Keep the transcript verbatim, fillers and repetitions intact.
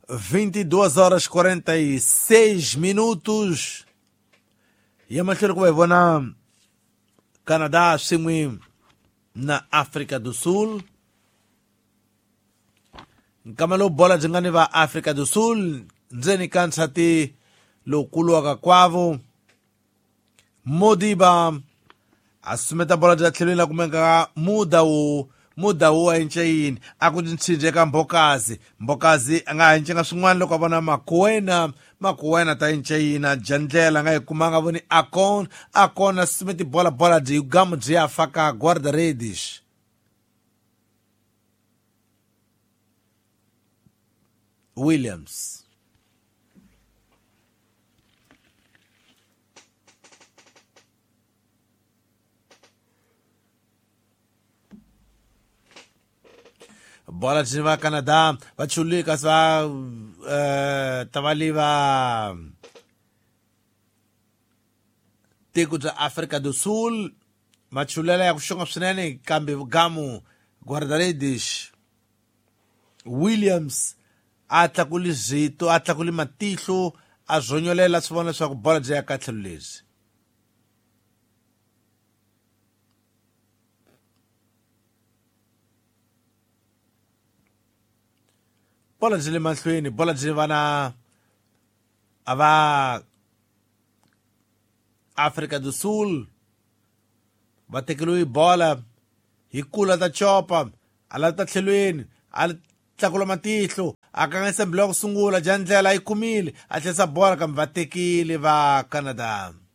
vinte e duas horas quarenta e seis minutos. E a matéria que vai ver na Canadá, sim, na África do Sul. Nkamalo bola jingani va África do Sul, nzeni kansati lo kuluaga kwavo. Modiba asumeta bola jatlelila kumenga muda u muda u enchain akujintshinje ka Mbokazi Mbokazi anga enchenga swin'wana loko vona makuwena makuwena ta enchaina jandlela nga ikumanga voni akon akona sumeti bola bola ji gamu ji afaka guarda redes Williams bola de va Canadá va chulika swa uh, tavali va tiko ja África do Sul machulela ya kushonga swinene kambe gamu guardaredes Williams atlakuli zito atlakuli matihlo azonyolela swivona swa ku bola ya katlhelo lezi bola jile mahlweni bola jile vana ava África do Sul va tekeriwe bola hi kula ta chopa ala ta tlhelweni ala tlakula matihlo akangesa mbilo ku sungula jandlela yi kumile a tlhesa bola kambe va tekile va Canada.